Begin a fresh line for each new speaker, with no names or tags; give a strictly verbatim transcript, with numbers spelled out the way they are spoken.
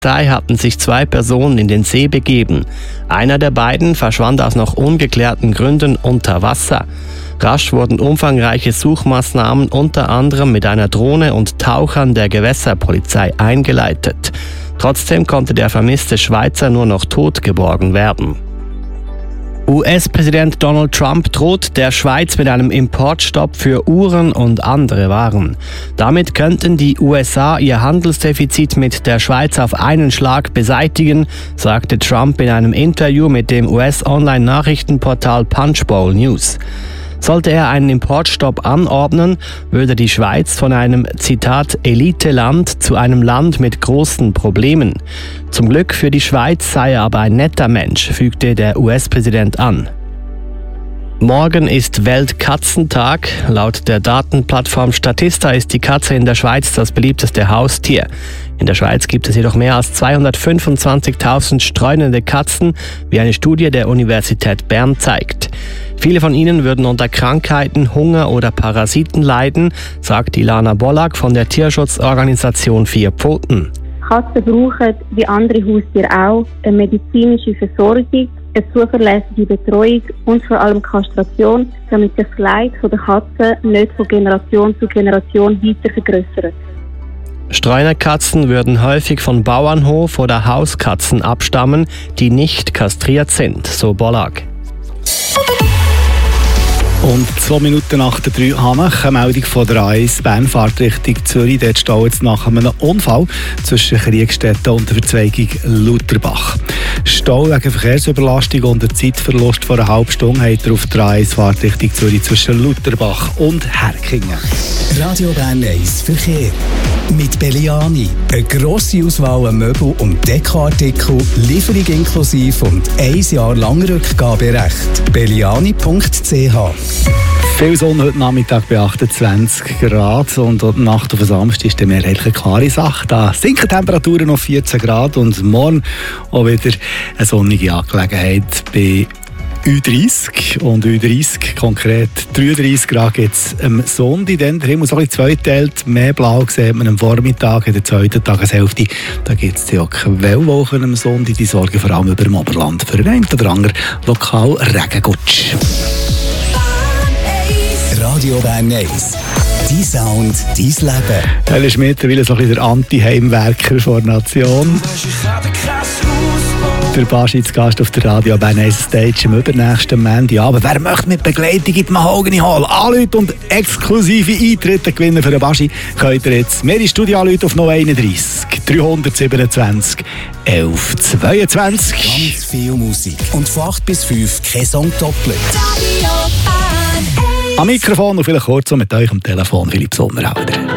Polizei hatten sich zwei Personen in den See begeben. Einer der beiden verschwand aus noch ungeklärten Gründen unter Wasser. Rasch wurden umfangreiche Suchmaßnahmen unter anderem mit einer Drohne und Tauchern der Gewässerpolizei eingeleitet. Trotzdem konnte der vermisste Schweizer nur noch tot geborgen werden. U S-Präsident Donald Trump droht der Schweiz mit einem Importstopp für Uhren und andere Waren. Damit könnten die U S A ihr Handelsdefizit mit der Schweiz auf einen Schlag beseitigen, sagte Trump in einem Interview mit dem U S-Online-Nachrichtenportal Punchbowl News. Sollte er einen Importstopp anordnen, würde die Schweiz von einem, Zitat, Eliteland zu einem Land mit großen Problemen. Zum Glück für die Schweiz sei er aber ein netter Mensch, fügte der U S-Präsident an. Morgen ist Weltkatzentag. Laut der Datenplattform Statista ist die Katze in der Schweiz das beliebteste Haustier. In der Schweiz gibt es jedoch mehr als zweihundertfünfundzwanzigtausend streunende Katzen, wie eine Studie der Universität Bern zeigt. Viele von ihnen würden unter Krankheiten, Hunger oder Parasiten leiden, sagt Ilana Bollack von der Tierschutzorganisation Vier Pfoten.
Katzen brauchen, wie andere Haustiere auch, eine medizinische Versorgung, eine zuverlässige Betreuung und vor allem Kastration, damit sich das Leid der Katzen nicht von Generation zu Generation weiter vergrößert.
Streunerkatzen würden häufig von Bauernhof- oder Hauskatzen abstammen, die nicht kastriert sind, so Bollack.
Und zwei Minuten nach der drei Hanach, eine Meldung von der A eins Bernfahrt Richtung Zürich. Dort steht es nach einem Unfall zwischen Kriegstetten und der Verzweigung Lutherbach. Stau wegen Verkehrsüberlastung und der Zeitverlust von einer halben Stunde hat er auf der A eins Fahrt Richtung Zürich zwischen Lutherbach und Herkingen.
Radio Bern eins Verkehr. Mit Belliani. Eine grosse Auswahl an Möbel- und Dekoartikel, Lieferung inklusive und ein Jahr lang Rückgaberecht. belliani punkt c h.
Viel Sonne heute Nachmittag bei achtundzwanzig Grad und die Nacht auf den Samstag ist eine mehrheitlich klare Sache. Da sinken die Temperaturen auf vierzehn Grad und morgen auch wieder eine sonnige Angelegenheit bei Ü dreißig und Ü dreißig, konkret dreiunddreißig Grad gibt es am Sonntag. Dann der Himmel so ein bisschen zweiteilt, mehr Blau sieht man am Vormittag, in der zweiten Tageshälfte. Da gibt es ja Quellwolken am Sonntag, die sorgen vor allem über dem Oberland für einen oder anderen lokal Regengutsch.
Radio Bern eins. Dein Sound, dein Leben.
Er ist mittlerweile so ein bisschen der Anti-Heimwerker der Nation. Der Baschi zu Gast auf der Radio Bern eins Stage am übernächsten Montag. Aber wer möchte mit Begleitung in die Mahogany Hall anrufen und exklusive Eintritte gewinnen für den Baschi, könnt ihr jetzt mehr Studio anrufen auf null einunddreißig dreihundertsiebenundzwanzig elf zweiundzwanzig.
Ganz viel Musik. Und von acht bis fünf kein Song doppelt.
Am Mikrofon und vielleicht kurz so mit euch am Telefon Philipp Sommerhalder.